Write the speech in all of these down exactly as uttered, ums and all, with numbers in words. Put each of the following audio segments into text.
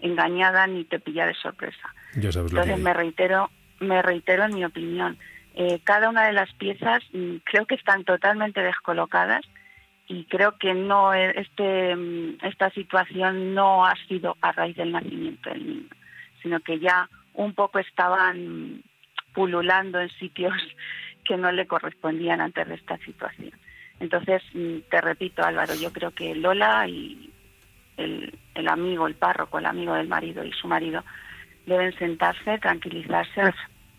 engañada ni te pilla de sorpresa. Ya sabes lo Entonces que me reitero, me reitero en mi opinión. Eh, cada una de las piezas mm, creo que están totalmente descolocadas y creo que no este esta situación no ha sido a raíz del nacimiento del niño, sino que ya un poco estaban pululando en sitios que no le correspondían antes de esta situación. Entonces, te repito, Álvaro, yo creo que Lola y el, el amigo, el párroco, el amigo del marido y su marido deben sentarse, tranquilizarse,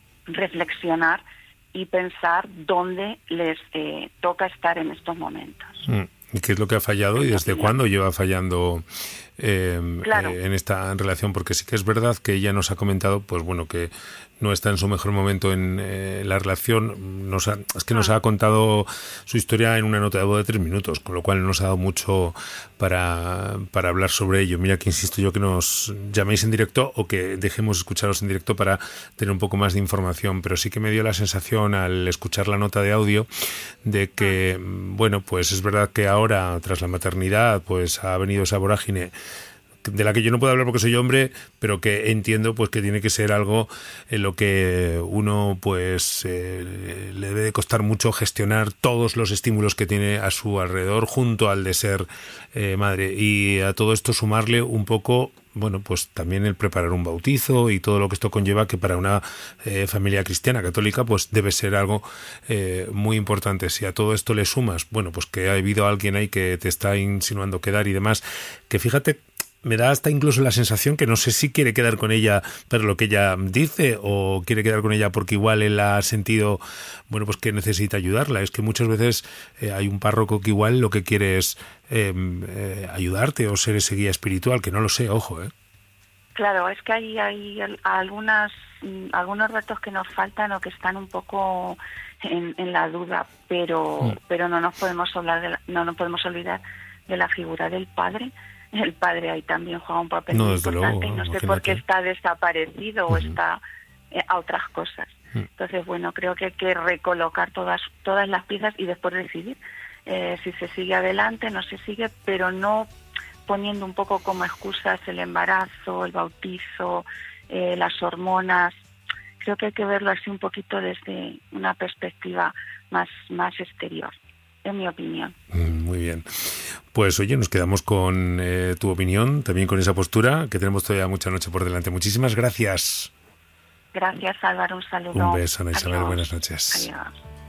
reflexionar y pensar dónde les eh, toca estar en estos momentos. Mm. ¿Y qué es lo que ha fallado y desde cuándo lleva fallando eh, claro. eh, en esta relación? Porque sí que es verdad que ella nos ha comentado, pues bueno, que no está en su mejor momento en eh, la relación. Nos ha, es que nos ha contado su historia en una nota de voz de tres minutos, con lo cual no nos ha dado mucho para, para hablar sobre ello. Mira que insisto yo que nos llaméis en directo o que dejemos escucharos en directo para tener un poco más de información, pero sí que me dio la sensación al escuchar la nota de audio de que, bueno, pues es verdad que ahora, tras la maternidad, pues ha venido esa vorágine de la que yo no puedo hablar porque soy hombre, pero que entiendo pues que tiene que ser algo en lo que uno pues eh, le debe de costar mucho gestionar todos los estímulos que tiene a su alrededor junto al de ser eh, madre, y a todo esto sumarle un poco, bueno, pues también el preparar un bautizo y todo lo que esto conlleva, que para una eh, familia cristiana católica pues debe ser algo eh, muy importante. Si a todo esto le sumas, bueno, pues que ha habido alguien ahí que te está insinuando quedar y demás, que fíjate, me da hasta incluso la sensación que no sé si quiere quedar con ella por lo que ella dice o quiere quedar con ella porque igual él ha sentido, bueno, pues que necesita ayudarla. Es que muchas veces eh, hay un párroco que igual lo que quiere es eh, eh, ayudarte o ser ese guía espiritual, que no lo sé, ojo, ¿eh? Claro, es que hay, hay algunas, algunos retos que nos faltan o que están un poco en, en la duda, pero, mm. pero no nos podemos hablar de la, no nos podemos olvidar de la figura del padre. El padre ahí también juega un papel no, muy desde importante luego, y no sé imagínate. por qué está desaparecido uh-huh. o está eh, a otras cosas. Uh-huh. Entonces, bueno, creo que hay que recolocar todas todas las piezas y después decidir eh, si se sigue adelante, no se sigue, pero no poniendo un poco como excusas el embarazo, el bautizo, eh, las hormonas. Creo que hay que verlo así un poquito desde una perspectiva más, más exterior, en mi opinión. Muy bien. Pues oye, nos quedamos con eh, tu opinión, también con esa postura, que tenemos todavía mucha noche por delante. Muchísimas gracias. Gracias, Álvaro, un saludo. Un beso, Ana Isabel, Adiós. buenas noches. Adiós.